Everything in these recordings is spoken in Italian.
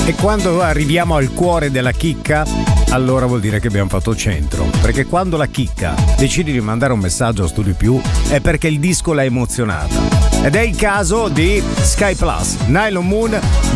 E quando arriviamo al cuore della chicca, allora vuol dire che abbiamo fatto centro. Perché quando la chicca decide di mandare un messaggio a Studio Più è perché il disco l'ha emozionata. Ed è il caso di Sky Plus, Nylon Moon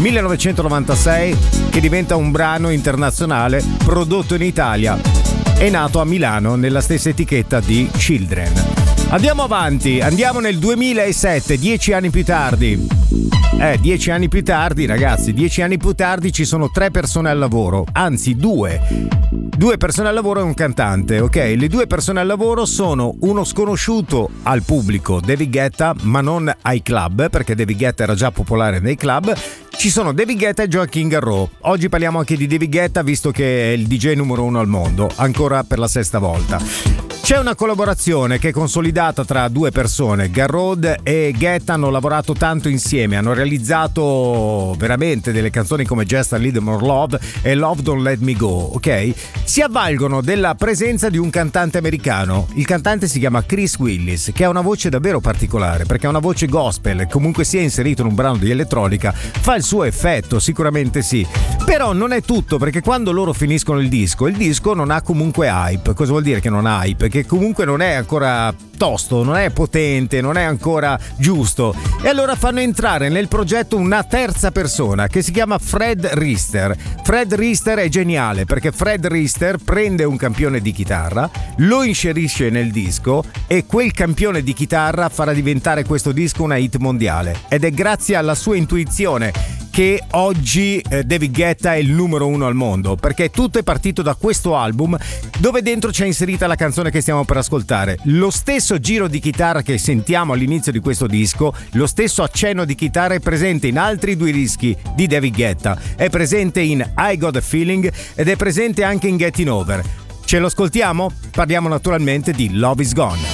1996, che diventa un brano internazionale prodotto in Italia. È nato a Milano nella stessa etichetta di Children. Andiamo avanti, andiamo nel 2007, 10 anni più tardi. 10 anni più tardi, ragazzi, 10 anni più tardi ci sono 3 persone al lavoro, anzi 2 persone al lavoro e un cantante, ok? Le 2 persone al lavoro sono uno sconosciuto al pubblico, David Guetta, ma non ai club, perché David Guetta era già popolare nei club. Ci sono David Guetta e Joaquin Garraud. Oggi parliamo anche di David Guetta, visto che è il DJ numero 1 al mondo, ancora per la 6ª volta. C'è una collaborazione che è consolidata tra 2 persone. Garraud e Guetta hanno lavorato tanto insieme, hanno realizzato veramente delle canzoni come Just a Little More Love e Love Don't Let Me Go, ok? Si avvalgono della presenza di un cantante americano. Il cantante si chiama Chris Willis, che ha una voce davvero particolare, perché ha una voce gospel, comunque sia inserito in un brano di elettronica, fa il suo effetto, sicuramente sì. Però non è tutto, perché quando loro finiscono il disco non ha comunque hype. Cosa vuol dire che non ha hype? Che comunque non è ancora tosto, non è potente, non è ancora giusto. E allora fanno entrare nel progetto una terza persona che si chiama Fred Rister. Fred Rister è geniale perché Fred Rister prende un campione di chitarra, lo inserisce nel disco e quel campione di chitarra farà diventare questo disco una hit mondiale. Ed è grazie alla sua intuizione che oggi David Guetta è il numero 1 al mondo, perché tutto è partito da questo album dove dentro c'è inserita la canzone che stiamo per ascoltare. Lo stesso giro di chitarra che sentiamo all'inizio di questo disco, lo stesso accenno di chitarra è presente in altri 2 dischi di David Guetta, è presente in I Got a Feeling ed è presente anche in Getting Over. Ce lo ascoltiamo? Parliamo naturalmente di Love Is Gone.